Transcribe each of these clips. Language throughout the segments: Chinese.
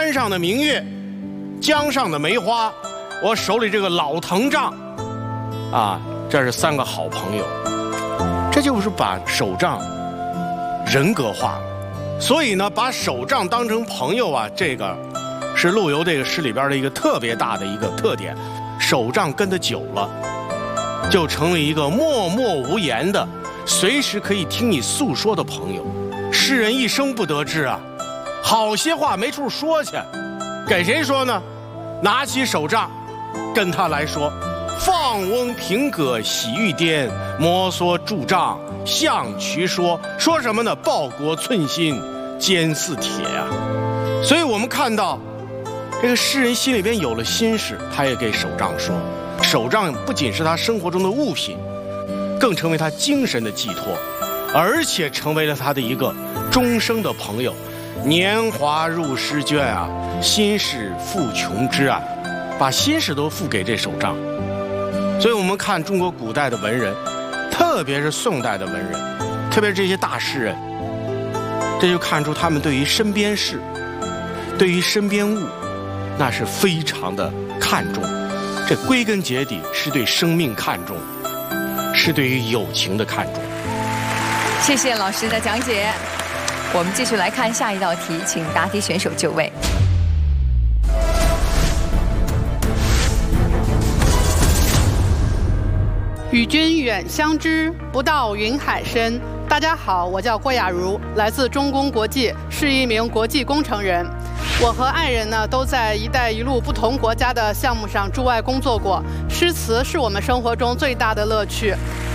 天上的明月，江上的梅花，我手里这个老藤杖，啊，这是3个好朋友。这就是把手杖人格化了。所以呢，把手杖当成朋友啊，这个是陆游这个诗里边的一个特别大的一个特点。手杖跟得久了，就成为一个默默无言的，随时可以听你诉说的朋友。诗人一生不得志啊，好些话没处说去，给谁说呢？拿起手杖，跟他来说。放翁平葛喜欲颠，摩挲拄杖向渠说。说什么呢？报国寸心坚似铁啊！所以我们看到，这个诗人心里边有了心事，他也给手杖说。手杖不仅是他生活中的物品，更成为他精神的寄托，而且成为了他的一个终生的朋友。年华入诗卷啊，心事付穷之啊，把心事都付给这手杖。所以我们看中国古代的文人，特别是宋代的文人，特别是这些大诗人，这就看出他们对于身边事，对于身边物，那是非常的看重。这归根结底是对生命看重，是对于友情的看重。 谢谢老师的讲解。我们继续来看下一道题，请答题选手就位。 与君远相知，不道云海深。大家好，我叫郭雅茹，来自中公国际，是一名国际工程人。我和爱人呢，都在“一带一路”不同国家的项目上驻外工作过。诗词是我们生活中最大的乐趣。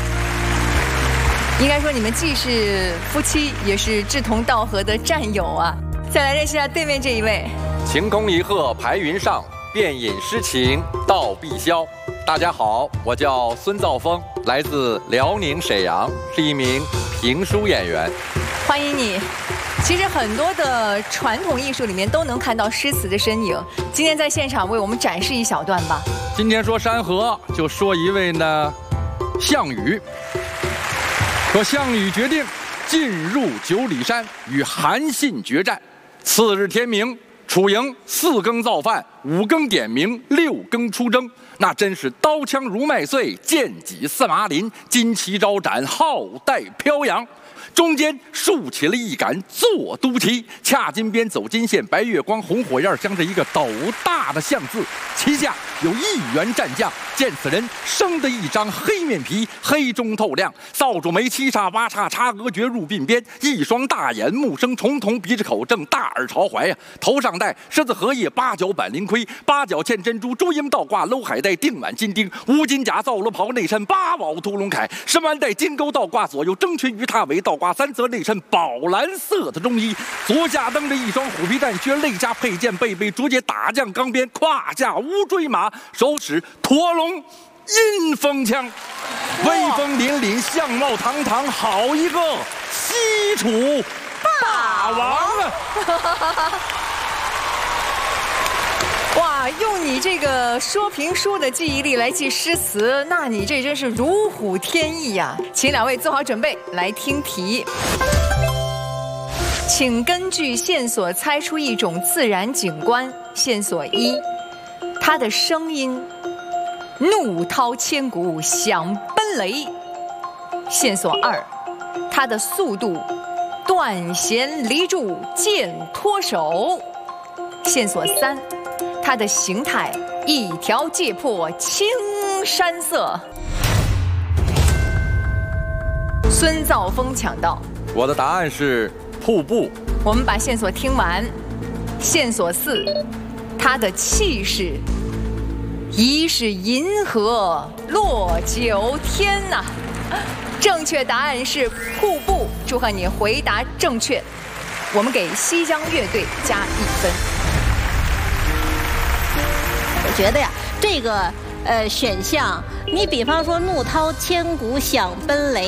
应该说，你们既是夫妻，也是志同道合的战友啊！再来认识一下对面这一位。 晴空一鹤排云上，便引诗情到碧霄。大家好，我叫孙兆峰，来自辽宁沈阳，是一名评书演员。 欢迎你。其实很多的传统艺术里面都能看到诗词的身影。今天在现场为我们展示一小段吧。 今天说山河，就说一位呢，项羽。说项羽决定进入9里山，与韩信决战。次日天明，出营4更造饭，5更点名，6更出征。那真是刀枪如麦穗，剑戟似麻林，旌旗招展，浩带飘扬。中间竖起了一杆坐都旗，恰金边走金线，白月光红火焰镶着一个斗大的象字，旗下有1员战将。见此人生得一张黑面皮，黑中透亮，扫帚眉7叉8叉插额撅入鬓边，一双大眼目生重瞳，鼻着口正大耳朝怀呀。头上戴狮子荷叶8角板鳞盔，8角嵌珍珠，朱缨倒挂镂海带，锭满金钉，乌金甲皂罗袍，内衬8宝屠龙铠，身完带金钩倒挂，左右征裙鱼踏尾倒挂3则，内衬宝蓝色的中衣，左下蹬着一双虎皮战靴，内加佩剑，背竹节打将钢鞭，胯下乌骓马，手持驼龙阴风枪，威风凛凛，相貌堂堂，好一个西楚霸王啊！ 哇，用你这个说评书的记忆力来记诗词，那你这真是如虎添翼呀！请2位做好准备，来听题。请根据线索猜出一种自然景观。线索1，它的声音怒涛千古响奔雷。线索2，它的速度断弦离柱剑脱手。线索3，它的形态一条界破青山色。孙兆峰抢到， 我的答案是瀑布。 我们把线索听完。线索4，它的气势疑是银河落九天呐。正确答案是瀑布，祝贺你回答正确。我们给西江乐队加1分。 我觉得呀，这个选项，你比方说怒涛千古响奔雷，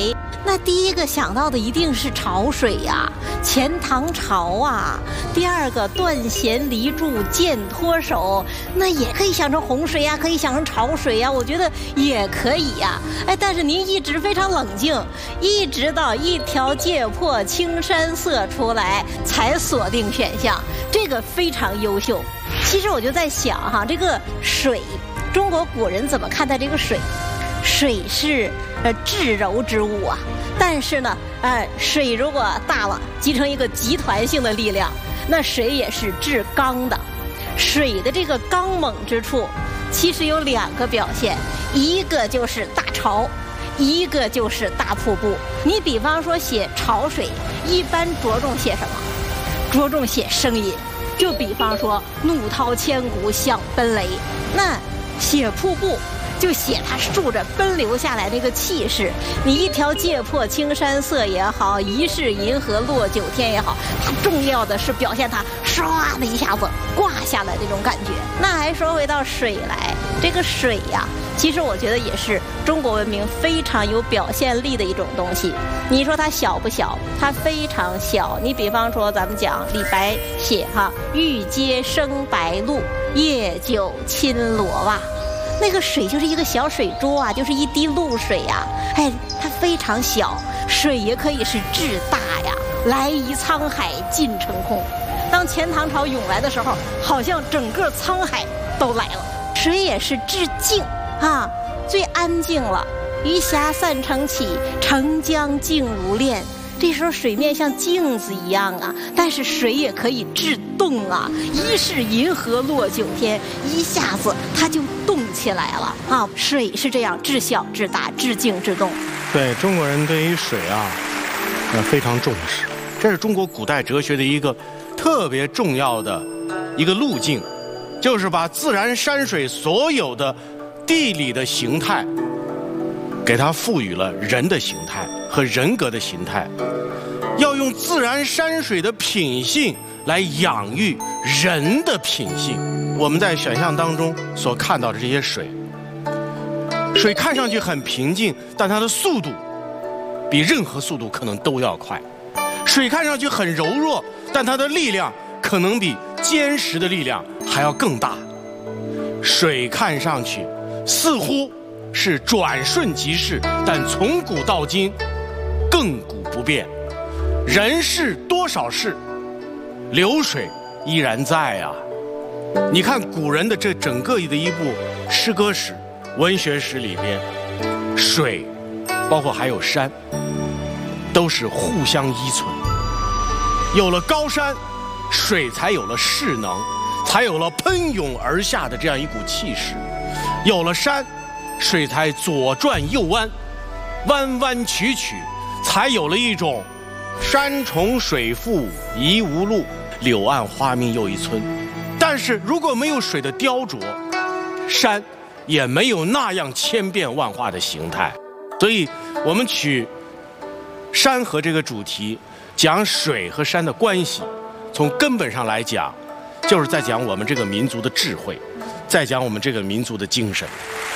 那第一个想到的一定是潮水呀，钱塘潮啊。第二个断弦离柱箭脱手，那也可以想成洪水呀，可以想成潮水呀，我觉得也可以呀。哎，但是您一直非常冷静，一直到一条界破青山色出来才锁定选项，这个非常优秀。其实我就在想哈，这个水，中国古人怎么看待这个水？水是至柔之物啊，但是呢，水如果大了，集成一个集团性的力量，那水也是至刚的。水的这个刚猛之处，其实有2个表现，一个就是大潮，一个就是大瀑布。你比方说写潮水，一般着重写什么？着重写声音。就比方说怒涛千古响奔雷，那写瀑布就写它竖着奔流下来那个气势。你一条界破青山色也好，疑是银河落九天也好，它重要的是表现它唰的一下子挂下来这种感觉。那还说回到水来，这个水呀，其实我觉得也是中国文明非常有表现力的一种东西。你说它小不小？它非常小。你比方说咱们讲李白写玉阶生白鹭，夜久侵罗袜，那个水就是一个小水珠啊，就是一滴露水呀。哎，它非常小。水也可以是至大呀，来移沧海尽成空。当钱塘潮涌来的时候，好像整个沧海都来了。水也是至静啊，最安静了。鱼霞散成绮，澄江静如练。这时候水面像镜子一样啊，但是水也可以至动啊，疑是银河落九天，一下子它就动起来了啊！水是这样至小至大至静至动。 对，中国人对于水非常重视，这是中国古代哲学的一个特别重要的一个路径，就是把自然山水所有的地理的形态给它赋予了人的形态和人格的形态，要用自然山水的品性来养育人的品性。我们在选项当中所看到的这些水看上去很平静，但它的速度比任何速度可能都要快。水看上去很柔弱，但它的力量可能比坚实的力量还要更大。水看上去似乎是转瞬即逝，但从古到今亘古不变。人世多少事，流水依然在啊。你看古人的这整个的一部诗歌史、文学史里边，水包括还有山都是互相依存。有了高山，水才有了势能，才有了喷涌而下的这样一股气势。有了山，水才左转右弯，弯弯曲曲，才有了一种山重水复疑无路，柳暗花明又一村。但是如果没有水的雕琢，山也没有那样千变万化的形态。所以我们取山河这个主题，讲水和山的关系，从根本上来讲，就是在讲我们这个民族的智慧，在讲我们这个民族的精神。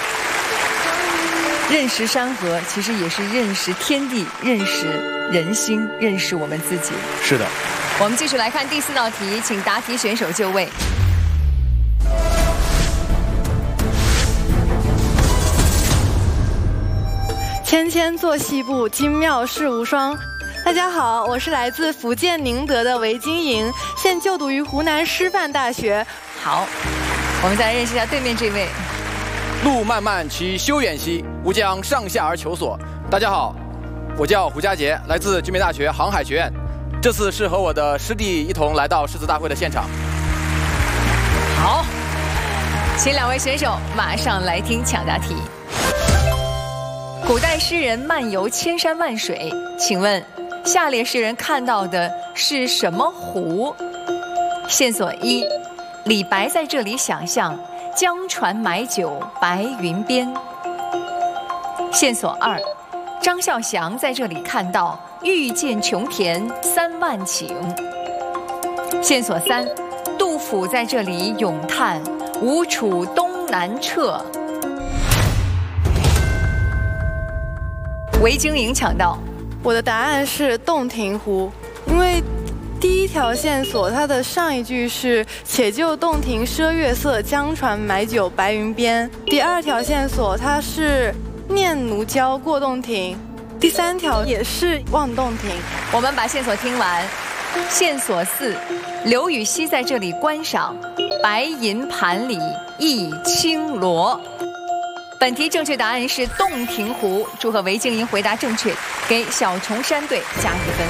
认识山河，其实也是认识天地，认识人心，认识我们自己。 是的。 我们继续来看第4道题，请答题选手就位。 纤纤作细步，精妙世无双。大家好，我是来自福建宁德的韦金莹，现就读于湖南师范大学。 好，我们再来认识一下对面这位。 路漫漫其修远兮，吾将上下而求索。大家好，我叫胡佳杰，来自聚美大学航海学院。这次是和我的师弟一同来到诗词大会的现场。 好，请2位选手马上来听抢答题。古代诗人漫游千山万水，请问下列诗人看到的是什么湖？线索1，李白在这里想象江船买酒白云边。线索2，张孝祥在这里看到欲见琼田3万顷。线索3，杜甫在这里咏叹吴楚东南坼。韦京莹抢到， 我的答案是洞庭湖，因为第一条线索它的上一句是“且就洞庭赊月色，江船买酒白云边”，第二条线索它是“念奴娇过洞庭”，第三条也是望洞庭。 我们把线索听完。线索4，刘禹锡在这里观赏白银盘里一青螺。本题正确答案是洞庭湖，祝贺韦静莹回答正确，给小重山队加1分。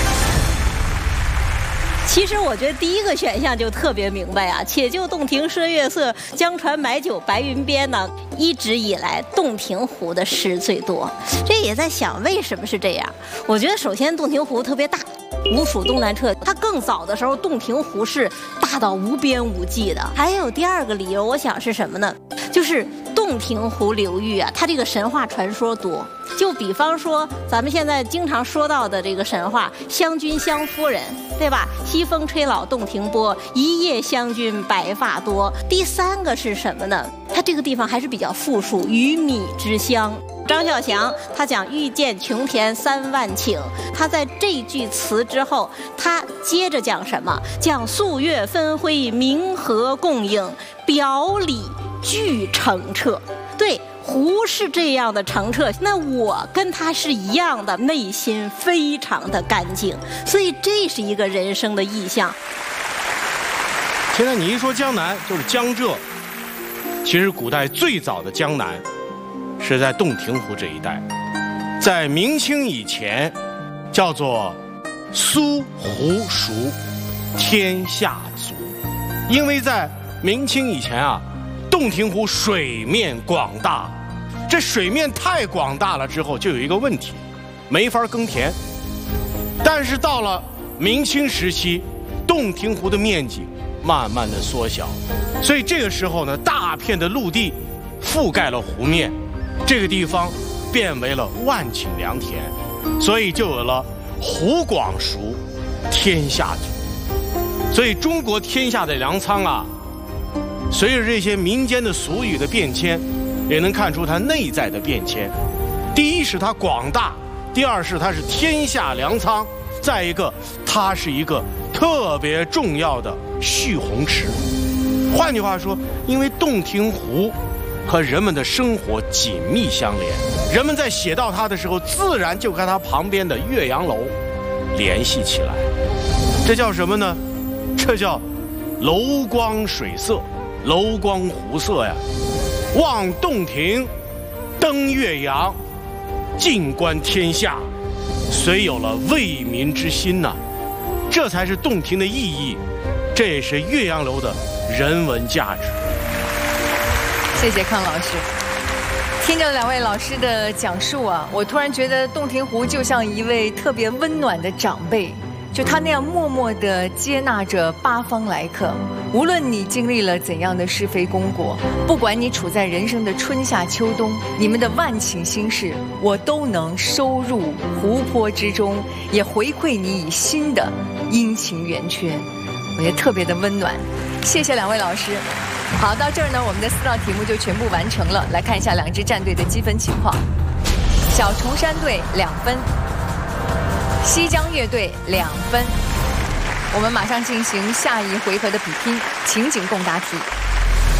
其实我觉得第一个选项就特别明白啊，且就洞庭赊月色，江船买酒白云边呢。一直以来，洞庭湖的诗最多，这也在想为什么是这样。我觉得首先洞庭湖特别大，吴蜀东南坼，它更早的时候洞庭湖是大到无边无际的。还有第二个理由，我想是什么呢？就是洞庭湖流域啊，它这个神话传说多。就比方说咱们现在经常说到的这个神话，湘君湘夫人，对吧？西风吹老洞庭波，一夜湘君白发多。第三个是什么呢？它这个地方还是比较富庶，鱼米之乡。张孝祥他讲欲见琼田3万顷，他在这句词之后，他接着讲什么？讲素月分辉，明和共映，表里俱澄澈。对，湖是这样的澄澈，那我跟他是一样的，内心非常的干净，所以这是一个人生的意象。 现在你一说江南，就是江浙。其实古代最早的江南是在洞庭湖这一带，在明清以前叫做苏湖蜀天下足，因为在明清以前啊，洞庭湖水面广大，这水面太广大了之后，就有一个问题，没法耕田。但是到了明清时期，洞庭湖的面积慢慢的缩小，所以这个时候呢，大片的陆地覆盖了湖面，这个地方变为了万顷良田，所以就有了湖广熟，天下足。所以中国天下的粮仓啊，随着这些民间的俗语的变迁，也能看出它内在的变迁。第一是它广大，第二是它是天下粮仓，再一个它是一个特别重要的蓄洪池。换句话说，因为洞庭湖和人们的生活紧密相连，人们在写到它的时候，自然就跟它旁边的岳阳楼联系起来。这叫什么呢？这叫楼光水色，楼光湖色呀。望洞庭，登岳阳，静观天下，虽有了为民之心呐。这才是洞庭的意义，这也是岳阳楼的人文价值。 谢谢康老师。听着两位老师的讲述啊，我突然觉得洞庭湖就像一位特别温暖的长辈，就他那样默默地接纳着八方来客。无论你经历了怎样的是非功过，不管你处在人生的春夏秋冬，你们的万顷心事，我都能收入湖泊之中，也回馈你以新的阴晴圆缺，我觉得特别的温暖。谢谢两位老师。好，到这儿呢，我们的4道题目就全部完成了。来看一下两支战队的积分情况：小重山队2分，西江乐队2分。我们马上进行下一回合的比拼，情景共答题。